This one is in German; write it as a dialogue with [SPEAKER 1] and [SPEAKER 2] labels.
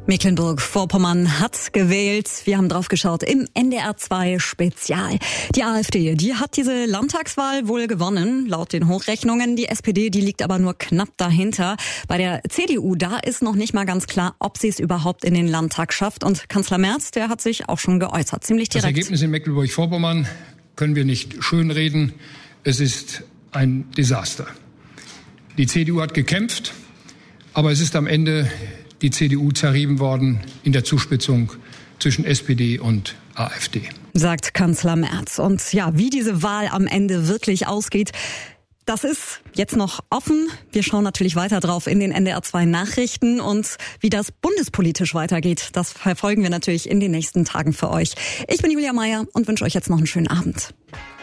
[SPEAKER 1] Mecklenburg-Vorpommern hat gewählt. Wir haben drauf geschaut im NDR 2 Spezial. Die AfD, die hat diese Landtagswahl wohl gewonnen, laut den Hochrechnungen. Die SPD, die liegt aber nur knapp dahinter. Bei der CDU, da ist noch nicht mal ganz klar, ob sie es überhaupt in den Landtag schafft. Und Kanzler Merz, der hat sich auch schon geäußert, ziemlich direkt.
[SPEAKER 2] Das Ergebnis in Mecklenburg-Vorpommern können wir nicht schönreden. Es ist ein Desaster. Die CDU hat gekämpft, aber es ist am Ende die CDU zerrieben worden in der Zuspitzung zwischen SPD und AfD.
[SPEAKER 1] Sagt Kanzler Merz. Und ja, wie diese Wahl am Ende wirklich ausgeht, das ist jetzt noch offen. Wir schauen natürlich weiter drauf in den NDR 2 Nachrichten und wie das bundespolitisch weitergeht, das verfolgen wir natürlich in den nächsten Tagen für euch. Ich bin Julia Meyer und wünsche euch jetzt noch einen schönen Abend.